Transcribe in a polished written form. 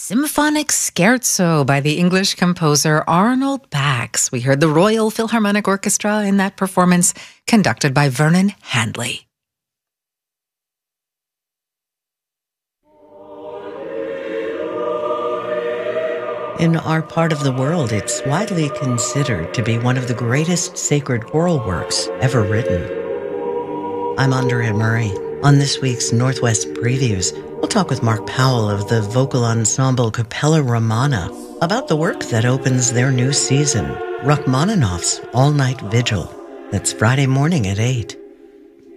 Symphonic Scherzo by the English composer Arnold Bax. We heard the Royal Philharmonic Orchestra in that performance, conducted by Vernon Handley. In our part of the world, it's widely considered to be one of the greatest sacred choral works ever written. I'm Andrea Murray. On this week's Northwest Previews, we'll talk with Mark Powell of the vocal ensemble Capella Romana about the work that opens their new season, Rachmaninoff's All-Night Vigil. That's Friday morning at 8.